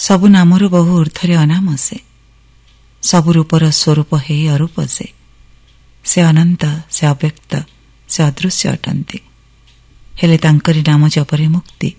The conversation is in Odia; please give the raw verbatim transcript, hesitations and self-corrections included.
ସବୁ ନାମରୁ ବହୁ ଊର୍ଦ୍ଧ୍ୱରେ ଅନାମ ସେ। ସବୁ ରୂପର ସ୍ୱରୂପ ହେଇ ଅରୂପ ସେ। ସେ ଅନନ୍ତ, ସେ ଅବ୍ୟକ୍ତ, ସେ ଅଦୃଶ୍ୟ ଅଟନ୍ତି। ହେଲେ ତାଙ୍କରି ନାମ ଜପରେ ମୁକ୍ତି।